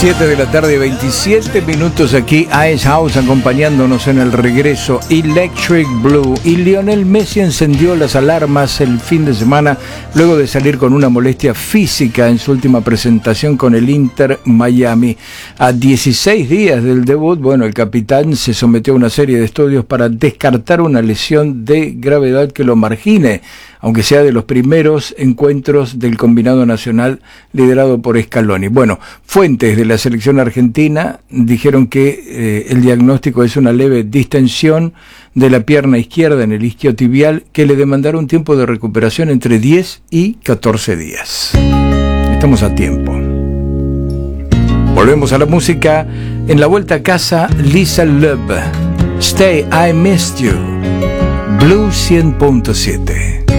7 de la tarde, 27 minutos aquí, Ice House acompañándonos en el regreso, Electric Blue. Y Lionel Messi encendió las alarmas el fin de semana luego de salir con una molestia física en su última presentación con el Inter Miami. A 16 días del debut, el capitán se sometió a una serie de estudios para descartar una lesión de gravedad que lo margine, aunque sea de los primeros encuentros del combinado nacional liderado por Scaloni. Fuentes de la selección argentina dijeron que el diagnóstico es una leve distensión de la pierna izquierda en el isquiotibial que le demandará un tiempo de recuperación entre 10 y 14 días. Estamos a tiempo. Volvemos a la música. En la vuelta a casa, Lisa Loeb, Stay, I Missed You, Blue 100.7.